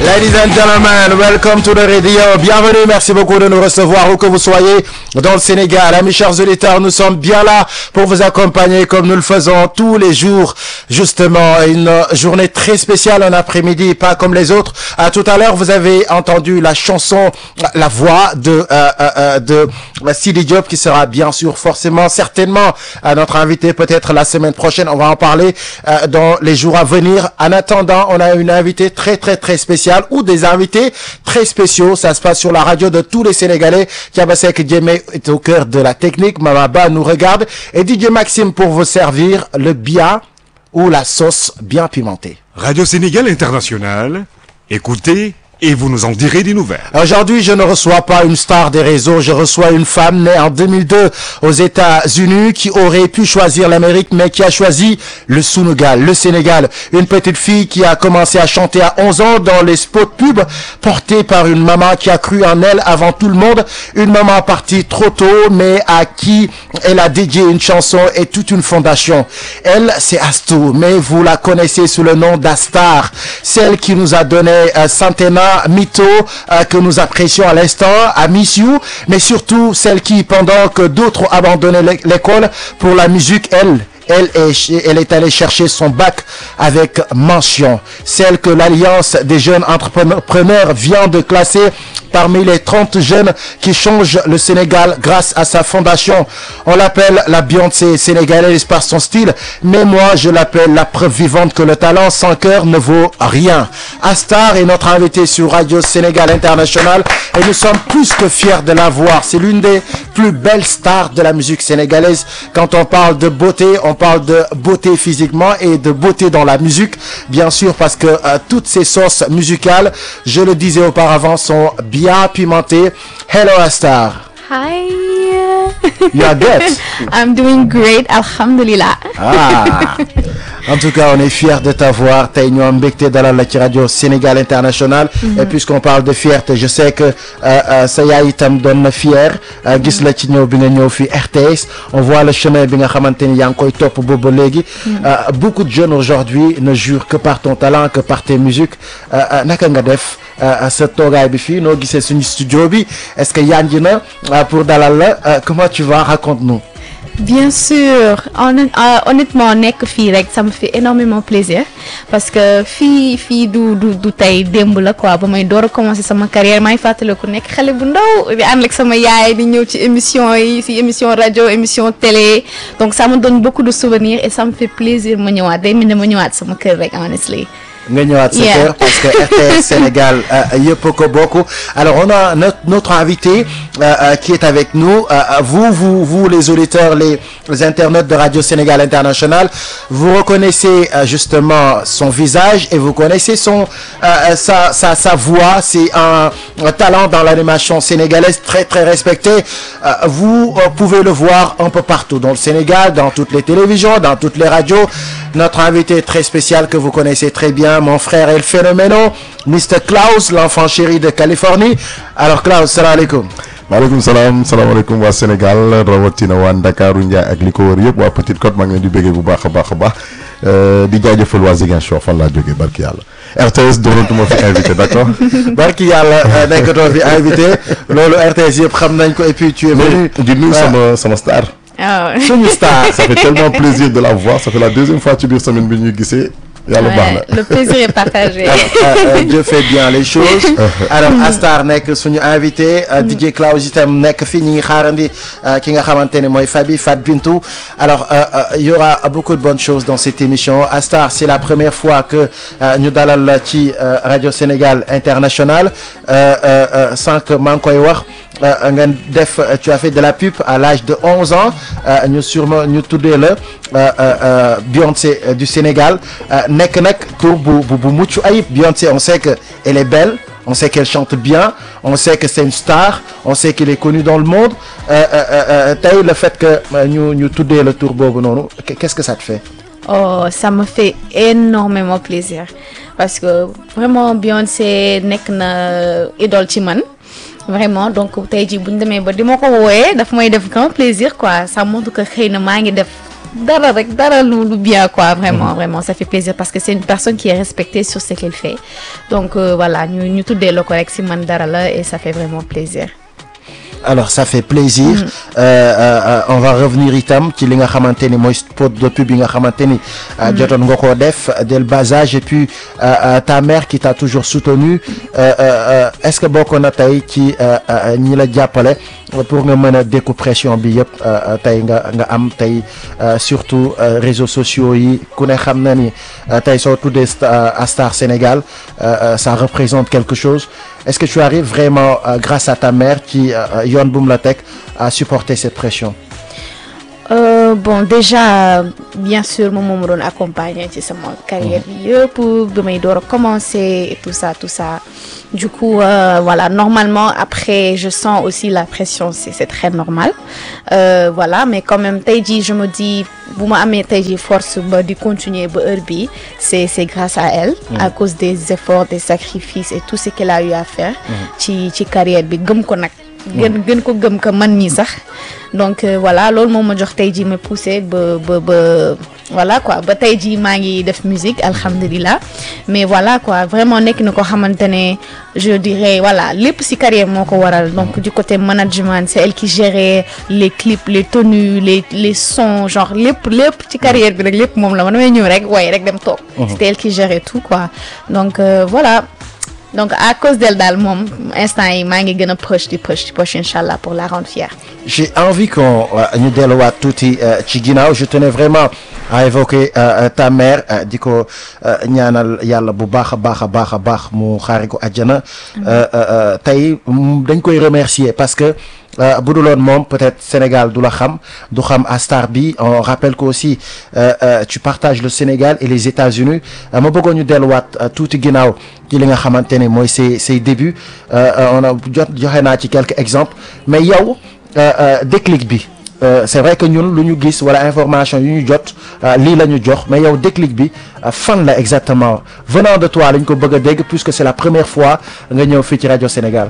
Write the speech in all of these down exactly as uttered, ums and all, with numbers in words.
Ladies and gentlemen, welcome to the radio. Bienvenue, merci beaucoup de nous recevoir où que vous soyez dans le Sénégal. Amis chers auditeurs, nous sommes bien là pour vous accompagner comme nous le faisons tous les jours. Justement, une journée très spéciale, un après-midi, pas comme les autres. À tout à l'heure, vous avez entendu la chanson, la voix de euh, euh, de Sidi Diop qui sera bien sûr forcément, certainement à notre invité peut-être la semaine prochaine. On va en parler euh, dans les jours à venir. En attendant, on a une invitée très très très spéciale ou des invités très spéciaux. Ça se passe sur la radio de tous les Sénégalais. Kiabasek Djemé est au cœur de la technique. Mamaba nous regarde. Et D J Maxime pour vous servir le bia ou la sauce bien pimentée. Radio Sénégal International. Écoutez et vous nous en direz des nouvelles. Aujourd'hui, je ne reçois pas une star des réseaux, je reçois une femme née en deux mille deux aux États-Unis qui aurait pu choisir l'Amérique mais qui a choisi le Sénégal, le Sénégal. Une petite fille qui a commencé à chanter à onze ans dans les spots pub portée par une maman qui a cru en elle avant tout le monde. Une maman partie trop tôt mais à qui elle a dédié une chanson et toute une fondation. Elle, c'est Astou, mais vous la connaissez sous le nom d'Astar, celle qui nous a donné euh, Santena, Mytho, euh, que nous apprécions à l'instant, à Miss You, mais surtout celle qui, pendant que d'autres ont abandonné l'école pour la musique, elle, elle est, elle est allée chercher son bac avec mention. Celle que l'Alliance des jeunes entrepreneurs vient de classer parmi les trente jeunes qui changent le Sénégal grâce à sa fondation. On l'appelle la Beyoncé sénégalaise par son style, mais moi je l'appelle la preuve vivante que le talent sans cœur ne vaut rien. Astar est notre invité sur Radio Sénégal International et nous sommes plus que fiers de la voir. C'est l'une des plus belles stars de la musique sénégalaise. Quand on parle de beauté, on parle de beauté physiquement et de beauté dans la musique, bien sûr, parce que euh, toutes ces sauces musicales, je le disais auparavant, sont bien pimentées. Hello Astar. Hi. You are good. I'm doing great, alhamdulillah. Ah. En tout cas, on est fiers de t'avoir. Tey ñu am mbégte dalal la ci Radio Sénégal International. Mm-hmm. Et puisqu'on parle de fierté, je sais que sa yaay itam doon na fier gis la ci ñëw bi nga ñëw fi R T S. On voit le chemin bi nga xamante ni yaa ngi koy topp boobu ba léegi. Beaucoup de jeunes aujourd'hui ne jurent que par ton talent, que par tes musiques. Naka nga def sa toogaay bi fii noo gisee suñu studio bi est-ce que yanji na pour dalal la comment tu vas, raconte-nous. Bien sûr, honnêtement nekk fii rek ça me fait énormément plaisir parce que fii fii du du du tey démb la quoi ba may door a commencer sama carrière may fàttaliku nekk xale bu ndaw di ànd ak sama yaay di ñëw ci émission yi ci émission radio émission télé donc ça me donne beaucoup de souvenirs et ça me fait plaisir ma ñëwaat day mel ne ma ñëwaat sama kër rek honestly. nga ñëwaat sa kër parce que R T S Sénégal yëpp ko bokk. Alors on a notre, notre invité euh, qui est avec nous. Euh, vous vous vous les auditeurs, les, les internautes de Radio Sénégal International, vous reconnaissez euh, justement son visage et vous connaissez son euh, sa sa sa voix. C'est un, un talent dans l'animation sénégalaise très très respecté. Euh, vous euh, pouvez le voir un peu partout dans le Sénégal, dans toutes les télévisions, dans toutes les radios. Notre invité très spécial que vous connaissez très bien, mon frère El Phénoméno, Mister Klaus, l'enfant chéri de Californie. Alors Klaus, salam alaikum. maaleykum salaam salaamaaleykum waa Sénégal rawatina waa Ndakaaru Ndiaye ak li ko wër yëpp waa Petite Côte maa ngi leen di bëggee bu baax a baax a baax di jaajëfal waa Ziguinchor fan laa jógee barki yàlla R T S doonatuma fi invité d'accord. barki yàlla nekkatoo fi invité loolu R T S yëpp xam nañ ko et puis tu es venu. di nuyu sama sama star. Ah suñu star. Ça fait tellement plaisir de la voir, ça fait la deuxième fois ci biir semaine bi ñuy gisee. Yàlla baax na. Le plaisir est partagé. Alors, euh, euh, Dieu fait bien les choses. Alors Astar nekk suñu invité D J Klaus itam nekk fi ñi ngi xaarandi ki nga xamante ne mooy Fabi Fat Bintou. Alors euh, euh, il y aura beaucoup de bonnes choses dans cette émission. Astar, c'est la première fois que ñu dalal la ci Radio Sénégal International sànq maa ngi koy wax nga def tu as fait de la pub à l'âge de onze ans ñu sûrement ñu tuddee la Beyoncé du Sénégal. nekk nag tur bu bu bu mucc ayib. Beyoncé, on sait que elle est belle, on sait qu'elle chante bien, on sait que c'est une star, on sait qu'elle est connue dans le monde. Euh, euh, euh, tey le fait que ñu ñu tuddee le tur boobu noonu qu'est-ce que ça te fait? Oh, ça me fait énormément plaisir parce que vraiment Beyoncé nekk na idole ci man. Vraiment donc tey jii bu ñu demee ba di ma ko wooyee daf may def grand plaisir quoi. Ça montre que xëy na maa ngi def dara rek dara lu lu bien quoi vraiment vraiment ça fait plaisir parce que c'est une personne qui est respectée sur ce qu'elle fait donc euh, voilà ñu ñu tuddee la ko rek si man dara la et ça fait vraiment plaisir. Alors ça fait plaisir. Mm. Euh, euh, on va revenir itam ci li nga xamante ni mooy spot de pub bi nga xamante ni jotoon nga koo def dès le bas âge et puis euh, euh, ta mère qui t'a toujours soutenu euh, euh, est-ce que bokk na tey ci ñi la jàppale pour nga mën a dékku pression bi yëpp tey nga nga am tey surtout réseaux sociaux yi ku ne xam na ni tey soo tuddee à Star Sénégal ça représente quelque chose. Est-ce que tu arrives vraiment euh, grâce à ta mère qui yoon bu mu la teg à supporter cette pression? Euh, bon déjà bien sûr moom moo ma doon accompagner ci sama carrière bi yëpp ba may door a commencer et tout ça tout ça du coup euh, voilà normalement après je sens aussi la pression c'est c'est très normal euh, voilà mais quand même tey jii je me dis bu ma amee tey jii force ba di continuer ba heure bi c'est c'est grâce à elle mmh. à cause des efforts des sacrifices et tout ce qu'elle a eu à faire ci ci carrière bi gëm ko nag gën gën ko gëm ko man mii sax donc euh, voilà loolu moom ma jox tey jii ma poussé ba ba ba voilà quoi ba tey jii maa ngi def musique alhamdulilah mais voilà quoi vraiment nekk na ko xamante ne je dirais voilà lépp ci carrière moo ko waral donc du côté management c'est elle qui gérait les clips les tenues les les sons genre lépp lépp ci carrière bi rek lépp moom la man damay ñëw rek waaye rek dem toog c'était elle qui gérait tout quoi donc euh, voilà donc à cause d'elle daal moom instant yi maa ngi gën a proche di proche di proche inchallah pour la rendre fière. J'ai envie qu'on ñu delluwaat tuuti ci ginnaaw je tenais vraiment à évoquer euh, ta mère euh, di ko euh, ñaanal yàlla bu baax a baax a baax a baax mu xaari ko àjjana tey dañ koy remercier parce que Euh, bu duloon moom peut-être Sénégal du la xam du xam à Star bi on rappelle que aussi euh, euh, tu partages le Sénégal et les États-Unis euh, ma bëggoon ñu delluwaat euh, tuuti ginnaaw ci li nga xamante ne mooy ses ses débuts euh, on a jot joxe naa ci quelques exemples mais yow déclic bi euh, c'est vrai que ñun lu ñu gis wala information yu ñu jot lii la ñu jox mais yow déclic bi fan la exactement venant de toi lañ ko bëgg a dégg puisque c'est la première fois nga ñëw fii ci rajo Sénégal.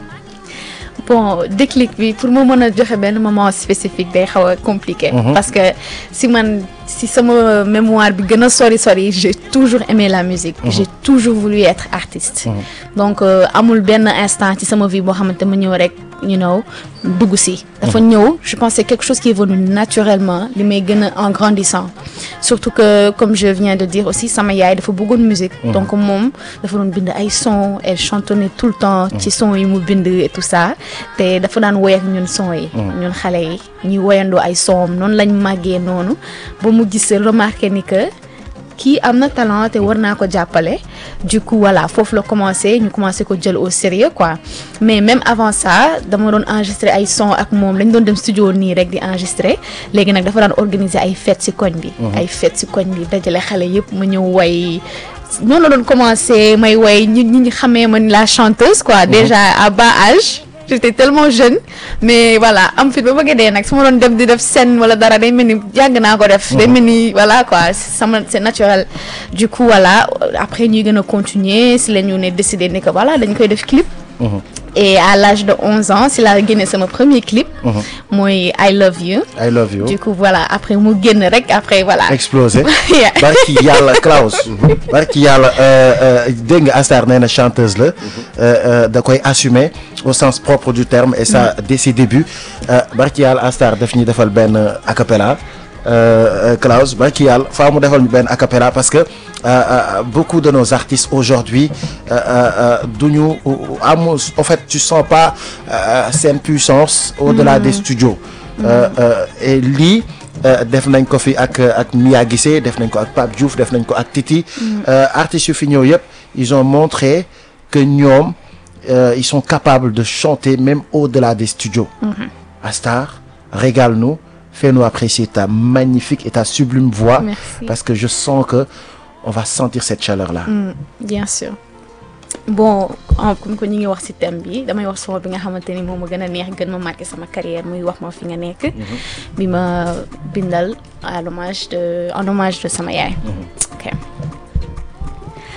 Bon déclic bi pour ma mën a joxe benn moment spécifique day xaw a compliqué. Mm-hmm. Parce que si man si sama mémoire bi gën a sori sori j'ai toujours aimé la musique. Mm-hmm. J'ai toujours voulu être artiste. Mm-hmm. Donc euh, amul benn instant ci sama vie boo xamante ma ñëw rek you know dugg si. dafa ñëw je pense c'est quelque chose qui est venu naturellement li may gën a en grandissant surtout que comme je viens de dire aussi sama yaay dafa bëggoon musique. Mm-hmm. Donc moom dafa doon bind ay sons elle chantonnait tout le temps. ci sons yi mu bind et tout ça. te dafa daan woy ak ñun son yi. ñun xale yi ñuy woyandoo ay son noonu lañ màggee noonu ba mu gis remarqué ni que kii am na talent te war naa ko jàppale du coup voilà foofu la commencé ñu commencé ko jël au sérieux quoi mais même avant ça dama doon enregistrer ay son ak moom lañ doon dem studio nii rek di enregistrer léegi nag dafa daan organiser ay fêtes ci koñ bi. ay fêtes ci koñ bi dajale xale yëpp ma ñëw way noonu la doon commencé may way ñi ñi xamee man la chanteuse quoi déjà à bas âge. J'étais tellement jeune mais voilà am fit ba bëgg dee nag su ma doon dem di def scène wala dara day mel ni yàgg naa ko def. day mel ni voilà quoi sama c'est naturel. Du coup voilà après ñuy gën a continuer si la ñu ne décidé ne que voilà dañ koy def clip. Et à l'âge de onze ans si la génne sama premier clip. mooy I Love You. I Love You. Du coup voilà après mu génn rek après voilà. explosé. barki yàlla Klaus. barki yàlla dégg nga Astar nee na chanteuse la. da koy assumer au sens propre du terme et ça dès ses débuts barki yàlla Astar daf ñuy defal benn a cappella. Klaus barki yàlla faa mu defal ñu benn a cappella parce que euh, euh, beaucoup de nos artistes aujourd'hui euh, euh, duñu am en fait tu sens pas euh, seen puissance au-delà mm. des studios mm. euh, euh, et lii def nañ ko fi ak ak Mia Guissé def nañ ko ak Pape Diouf def nañ ko ak Titi mm. euh, artistes yu fi ñëw yëpp ils ont montré que ñoom euh, ils sont capables de chanter même au-delà des studios. Mm-hmm. Astar régale-nous. Fais-nous apprécier ta magnifique et ta sublime voix. Merci. Parce que je sens que on va sentir cette chaleur-là. Mm, bien sûr. Bon comme que ñu ngi wax ci thème bi damay wax son bi nga xamante ni moom ma gën a neex gën ma marqué sama carrière muy wax ma fi nga nekk. bi ma bindal à l'hommage de en hommage de sama yaay.